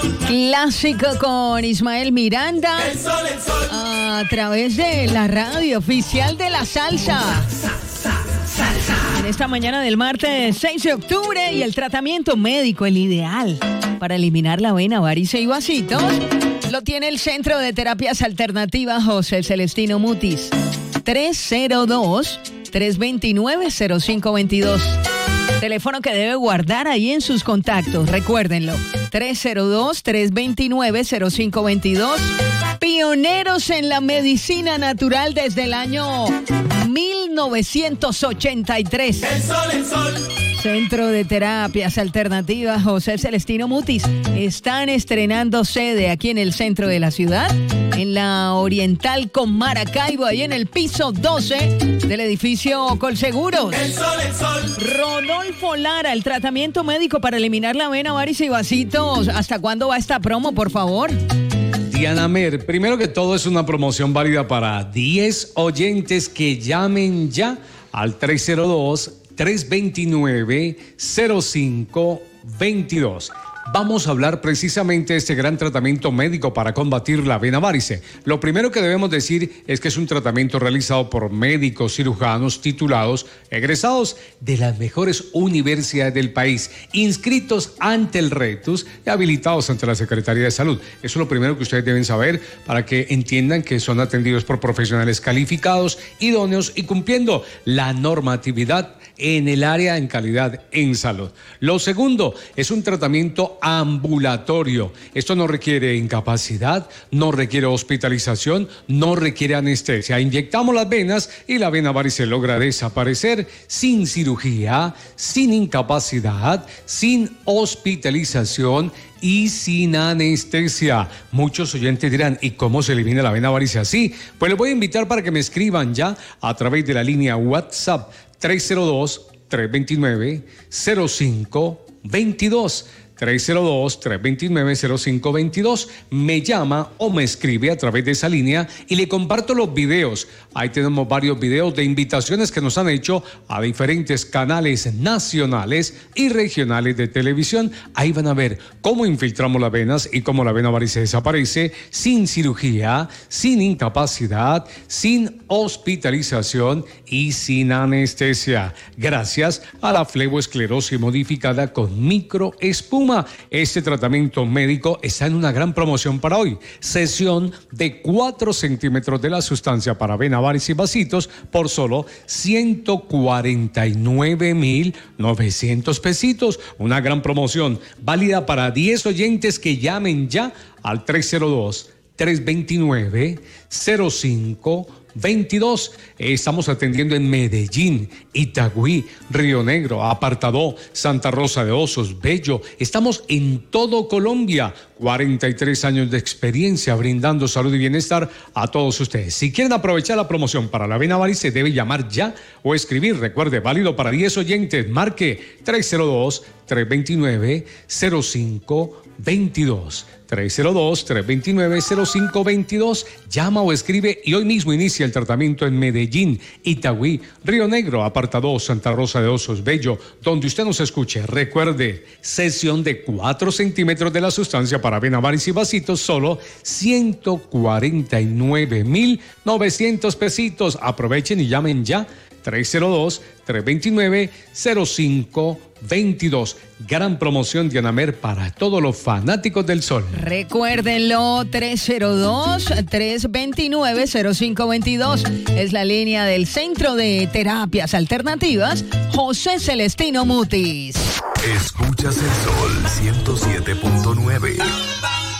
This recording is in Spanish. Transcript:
Clásico con Ismael Miranda a través de la radio oficial de la salsa. En esta mañana del martes 6 de octubre y el tratamiento médico, el ideal para eliminar la vena, varices y vasitos, lo tiene el Centro de Terapias Alternativas José Celestino Mutis. 302-329-0522. Teléfono que debe guardar ahí en sus contactos, recuérdenlo. 302-329-0522. Pioneros en la medicina natural desde el año 1983. El sol. Centro de Terapias Alternativas José Celestino Mutis. Están estrenando sede aquí en el centro de la ciudad, en la Oriental con Maracaibo, ahí en el piso 12 del edificio Colseguros. El sol. Rodolfo Lara, el tratamiento médico para eliminar la vena, varices y vasitos. ¿Hasta cuándo va esta promo, por favor? Diana Mer, primero que todo es una promoción válida para 10 oyentes que llamen ya al 302-329-0522. Vamos a hablar precisamente de este gran tratamiento médico para combatir la vena varice. Lo primero que debemos decir es que es un tratamiento realizado por médicos cirujanos titulados, egresados de las mejores universidades del país, inscritos ante el RETUS y habilitados ante la Secretaría de Salud. Eso es lo primero que ustedes deben saber para que entiendan que son atendidos por profesionales calificados, idóneos y cumpliendo la normatividad en el área en calidad en salud. Lo segundo es un tratamiento ambulatorio. Esto no requiere incapacidad, no requiere hospitalización, no requiere anestesia. Inyectamos las venas y la vena varice logra desaparecer sin cirugía, sin incapacidad, sin hospitalización y sin anestesia. Muchos oyentes dirán, ¿y cómo se elimina la vena varice así? Pues les voy a invitar para que me escriban ya a través de la línea WhatsApp 302-329-0522. 302-329-0522. Me llama o me escribe a través de esa línea y le comparto los videos. Ahí tenemos varios videos de invitaciones que nos han hecho a diferentes canales nacionales y regionales de televisión. Ahí van a ver cómo infiltramos las venas y cómo la vena varice desaparece sin cirugía, sin incapacidad, sin hospitalización y sin anestesia. Gracias a la fleboesclerosis modificada con microespuma. Este tratamiento médico está en una gran promoción para hoy. Sesión de 4 centímetros de la sustancia para vena, varices y vasitos por solo 149,900 pesitos. Una gran promoción válida para 10 oyentes que llamen ya al 302-329-0522. Estamos atendiendo en Medellín, Itagüí, Río Negro, Apartadó, Santa Rosa de Osos, Bello. Estamos en todo Colombia. 43 años de experiencia brindando salud y bienestar a todos ustedes. Si quieren aprovechar la promoción para la vena varice, debe llamar ya o escribir. Recuerde, válido para 10 oyentes. Marque 302-329-0522. 302-329-0522. Llama o escribe y hoy mismo inicia el tratamiento en Medellín, Itagüí, Río Negro, Apartadó, Santa Rosa de Osos, Bello, donde usted nos escuche. Recuerde, sesión de 4 centímetros de la sustancia para vena, varices y vasitos, solo 149,900 pesitos. Aprovechen y llamen ya. 302-329-0522. Gran promoción Diana Mer para todos los fanáticos del sol. Recuérdenlo, 302-329-0522. Es la línea del Centro de Terapias Alternativas José Celestino Mutis. Escuchas el sol 107.9.